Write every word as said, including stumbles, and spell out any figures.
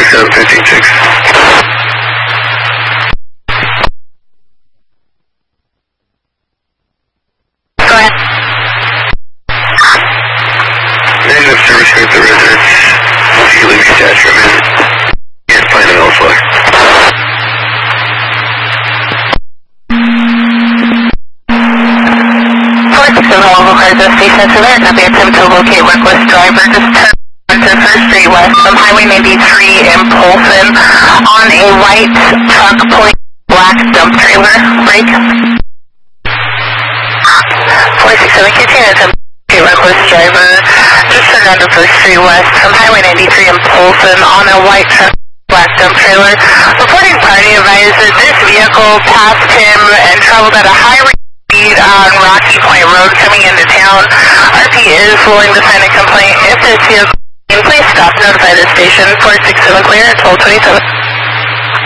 seven, fifteen six. Go ahead. Negative service here at the residence. Once you leave your stash room in, and find an elsewhere. four six seven Volvo Cars Station, so there, copy attempt to locate reckless driver, just turn to First Street West from Highway ninety-three in Polson on a white truck pulling black dump trailer. Brake. four six seven, continue attempt to locate reckless driver, just turn onto First Street West from Highway ninety-three in Polson on a white truck black dump trailer. Reporting party advised that this vehicle passed him and traveled at a high rate on Rocky Point Road coming into town. R P is willing to sign a complaint. If this vehicle, please stop, notify the station. four six seven clear at twelve twenty-seven.